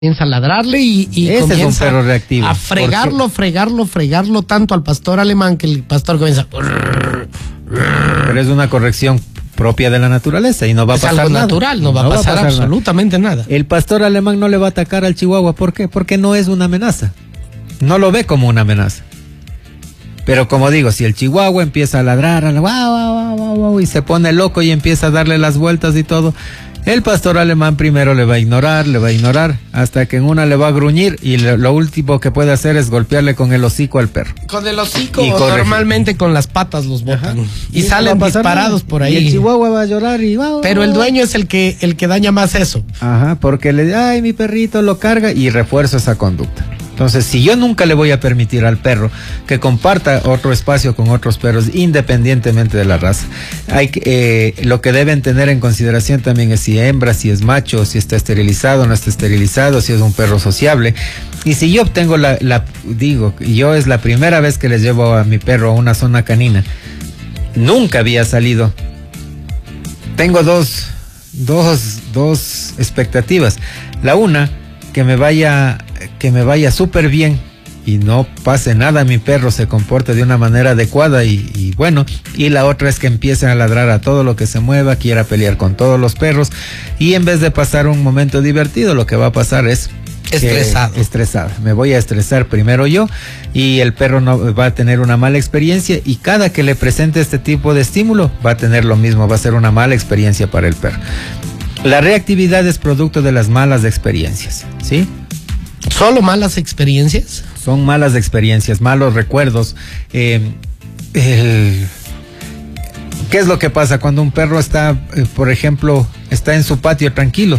comienza a ladrarle y ese comienza es un perro reactivo, a fregarlo tanto al pastor alemán que el pastor comienza. Pero es una corrección propia de la naturaleza y no va a pasar algo nada. Natural, no va a pasar absolutamente nada. El pastor alemán no le va a atacar al chihuahua. ¿Por qué? Porque no es una amenaza. No lo ve como una amenaza. Pero como digo, si el chihuahua empieza a ladrar, y se pone loco y empieza a darle las vueltas y todo, el pastor alemán primero le va a ignorar, hasta que en una le va a gruñir y lo último que puede hacer es golpearle con el hocico al perro. Con el hocico o normalmente con las patas los botan. Y salen disparados por ahí. Y el chihuahua va a llorar pero el dueño es el que daña más eso. Ajá, porque le dice, ay, mi perrito lo carga y refuerzo esa conducta. Entonces, si yo nunca le voy a permitir al perro que comparta otro espacio con otros perros, independientemente de la raza, lo que deben tener en consideración también es si hembra, si es macho, si está esterilizado, no está esterilizado, si es un perro sociable. Y si yo obtengo yo es la primera vez que les llevo a mi perro a una zona canina, nunca había salido. Tengo dos expectativas. La una, que me vaya súper bien y no pase nada, mi perro se comporte de una manera adecuada y bueno, y la otra es que empiece a ladrar a todo lo que se mueva, quiera pelear con todos los perros y en vez de pasar un momento divertido, lo que va a pasar es estresado. Me voy a estresar primero yo y el perro no va a tener una mala experiencia y cada que le presente este tipo de estímulo va a tener lo mismo, va a ser una mala experiencia para el perro. La reactividad es producto de las malas experiencias, ¿sí? ¿Solo malas experiencias? Son malas experiencias, malos recuerdos. ¿Qué es lo que pasa cuando un perro está, por ejemplo, está en su patio tranquilo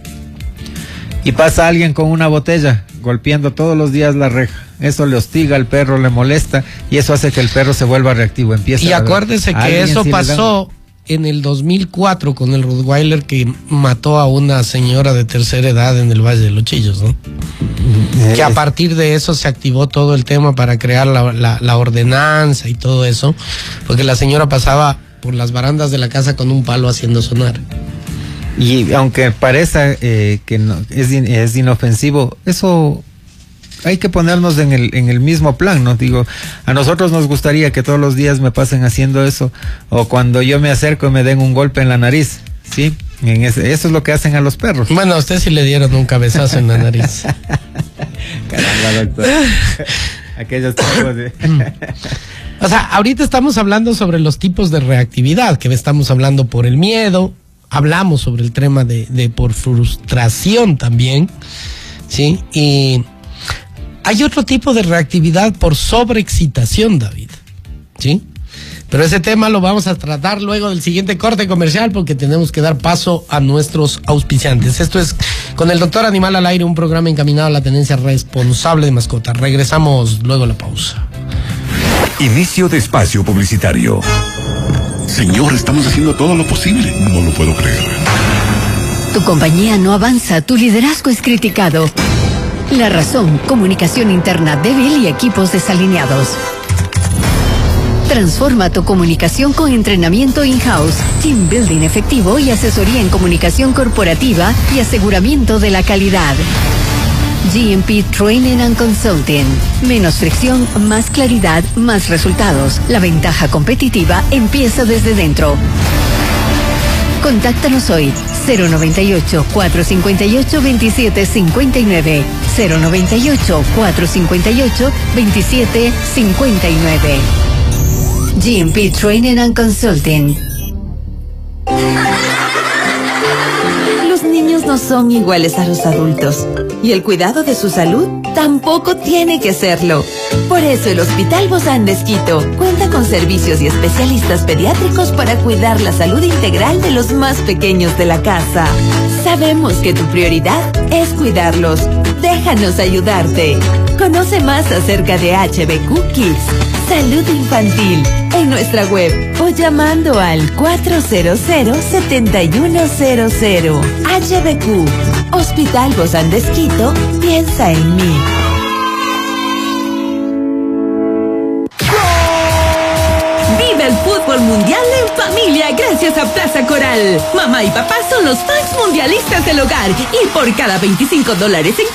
y pasa alguien con una botella golpeando todos los días la reja? Eso le hostiga al perro, le molesta y eso hace que el perro se vuelva reactivo. Y acuérdese que eso pasó en el 2004 con el Rottweiler que mató a una señora de tercera edad en el Valle de los Chillos, ¿no? Que a partir de eso se activó todo el tema para crear la ordenanza y todo eso, porque la señora pasaba por las barandas de la casa con un palo haciendo sonar. Y aunque parezca que no, es inofensivo, eso hay que ponernos en el mismo plan, ¿no? Digo, a nosotros nos gustaría que todos los días me pasen haciendo eso, o cuando yo me acerco y me den un golpe en la nariz, ¿sí? Eso es lo que hacen a los perros. Bueno, a usted sí le dieron un cabezazo en la nariz. Caramba, doctor. Aquellos tipos de... O sea, ahorita estamos hablando sobre los tipos de reactividad, que estamos hablando por el miedo, hablamos sobre el tema de por frustración también, ¿sí? Y hay otro tipo de reactividad por sobreexcitación, David, ¿sí? Pero ese tema lo vamos a tratar luego del siguiente corte comercial porque tenemos que dar paso a nuestros auspiciantes. Esto es Con el Doctor Animal al Aire, un programa encaminado a la tenencia responsable de mascotas. Regresamos luego a la pausa. Inicio de espacio publicitario. Señor, estamos haciendo todo lo posible. No lo puedo creer. Tu compañía no avanza, tu liderazgo es criticado. La razón, comunicación interna débil y equipos desalineados. Transforma tu comunicación con entrenamiento in-house, team building efectivo y asesoría en comunicación corporativa y aseguramiento de la calidad. GMP Training and Consulting. Menos fricción, más claridad, más resultados. La ventaja competitiva empieza desde dentro. Contáctanos hoy, 098-458-2759. 098-458-2759. GMP Training and Consulting. Los niños no son iguales a los adultos y el cuidado de su salud tampoco tiene que serlo. Por eso el Hospital Bozán de Esquito cuenta con servicios y especialistas pediátricos para cuidar la salud integral de los más pequeños de la casa. Sabemos que tu prioridad es cuidarlos. Déjanos ayudarte. Conoce más acerca de HBQ Kids, Salud Infantil, en nuestra web o llamando al 400-7100. HBQ, Hospital Bozán de Esquito, piensa en mí. Vive el fútbol mundial en familia gracias gracias a Plaza Coral. Mamá y papá son los fans mundialistas del hogar y por cada $25 en